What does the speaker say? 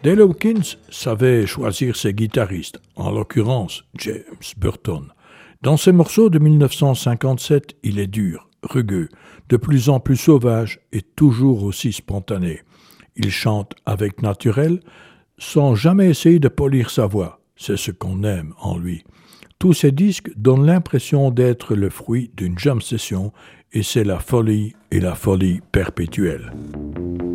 Dale Hawkins savait choisir ses guitaristes, en l'occurrence James Burton. Dans ses morceaux de 1957, il est dur, rugueux, de plus en plus sauvage et toujours aussi spontané. Il chante avec naturel, sans jamais essayer de polir sa voix. C'est ce qu'on aime en lui. Tous ces disques donnent l'impression d'être le fruit d'une jam session et c'est la folie et la folie perpétuelle.